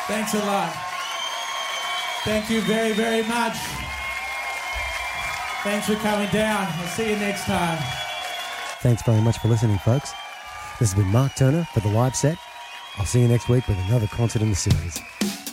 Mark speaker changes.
Speaker 1: Thanks a lot. Thank you very, very much. Thanks for coming down. I'll see you next time.
Speaker 2: Thanks very much for listening, folks. This has been Mark Turner for The Live Set. I'll see you next week with another concert in the series.